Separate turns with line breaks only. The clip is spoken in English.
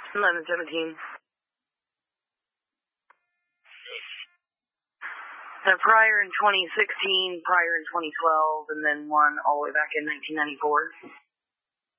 1117. A prior in 2016, prior in 2012, and then one all the way back in 1994.